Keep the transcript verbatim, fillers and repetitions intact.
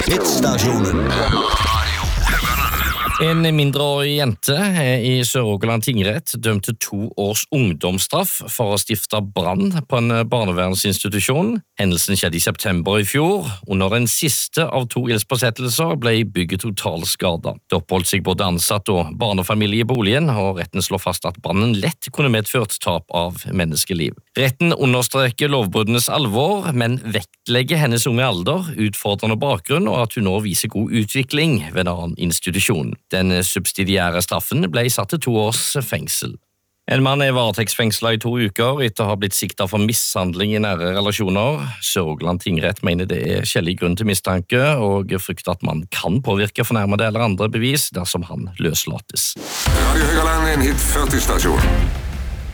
Hittstasjonen. En mindreårig jente i Sør-Rogaland tingrett dømte to års ungdomsstraff for å stifte brann på en barnevernsinstitusjon. Hendelsen skjedde i september i fjor. Under den siste av to ildspåsettelser ble bygget totalt skadet. Det oppholdt seg både ansatt og barnefamilie i boligen, og retten slår fast at brannen lett kunne medført tap av menneskeliv. Retten understreker lovbruddenes alvor, men vektlegger hennes unge alder, utfordrende bakgrunn og at hun nå viser god utvikling ved en annen institusjon. Den subsidiære straffen ble satt til to års fengsel. En mann er varetektsfengslet i to uker etter å ha blitt siktet for mishandling i nære relasjoner. Sør-Rogaland tingrett mener det er skjellig grunn til mistanke, og frykter at man kan påvirke fornærmede eller andre bevis dersom han løslates. Radio Høgaland, en hit førti-stasjon.